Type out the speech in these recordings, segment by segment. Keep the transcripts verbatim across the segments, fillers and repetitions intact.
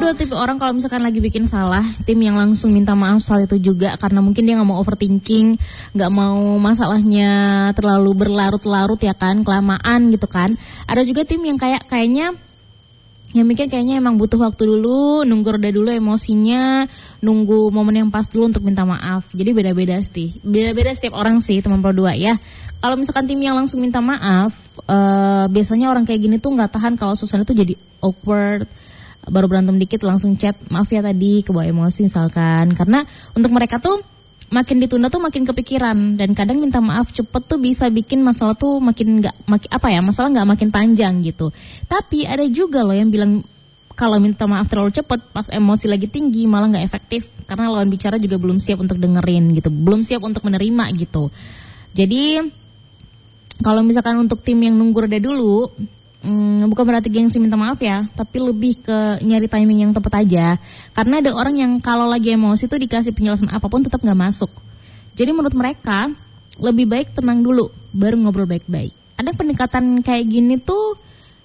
gue tipe orang kalau misalkan lagi bikin salah, tim yang langsung minta maaf saat itu juga, karena mungkin dia nggak mau overthinking, nggak mau masalahnya terlalu berlarut-larut ya kan, kelamaan gitu kan. Ada juga tim yang kayak kayaknya yang mikir kayaknya emang butuh waktu dulu, nunggu reda dulu emosinya, nunggu momen yang pas dulu untuk minta maaf. Jadi beda-beda sih, beda-beda setiap orang sih teman Pro dua ya. Kalau misalkan tim yang langsung minta maaf, uh, biasanya orang kayak gini tuh nggak tahan kalau suasana tuh jadi awkward. Baru berantem dikit langsung chat, maaf ya tadi kebawa emosi misalkan. Karena untuk mereka tuh makin ditunda tuh makin kepikiran, dan kadang minta maaf cepet tuh bisa bikin masalah tuh makin nggak makin apa ya masalah nggak makin panjang gitu. Tapi ada juga loh yang bilang kalau minta maaf terlalu cepet pas emosi lagi tinggi malah nggak efektif, karena lawan bicara juga belum siap untuk dengerin gitu, belum siap untuk menerima gitu. Jadi kalau misalkan untuk tim yang nunggu reda dulu, Hmm, bukan berarti gengsi minta maaf ya, tapi lebih ke nyari timing yang tepat aja. Karena ada orang yang kalau lagi emosi tuh dikasih penjelasan apapun tetap gak masuk. Jadi menurut mereka lebih baik tenang dulu, baru ngobrol baik-baik. Ada pendekatan kayak gini tuh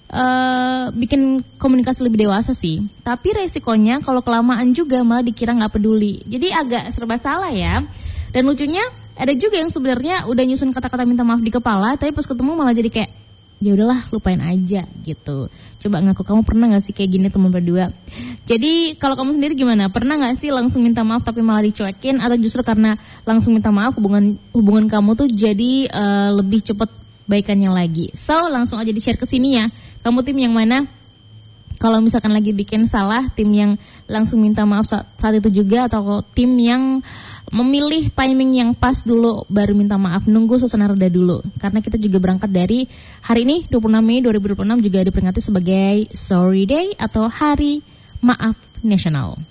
uh, bikin komunikasi lebih dewasa sih. Tapi resikonya kalau kelamaan juga malah dikira gak peduli. Jadi agak serba salah ya. Dan lucunya ada juga yang sebenarnya udah nyusun kata-kata minta maaf di kepala, tapi pas ketemu malah jadi kayak ya udahlah lupain aja gitu. Coba ngaku, kamu pernah nggak sih kayak gini teman berdua? Jadi kalau kamu sendiri gimana? Pernah nggak sih langsung minta maaf tapi malah dicuekin, atau justru karena langsung minta maaf hubungan hubungan kamu tuh jadi uh, lebih cepet baikannya lagi? So langsung aja di share ke sini ya. Kamu tim yang mana? Kalau misalkan lagi bikin salah, tim yang langsung minta maaf saat, saat itu juga, atau tim yang memilih timing yang pas dulu baru minta maaf, nunggu suasana reda dulu. Karena kita juga berangkat dari hari ini dua puluh enam Mei dua ribu dua puluh enam juga diperingati sebagai Sorry Day atau Hari Maaf Nasional.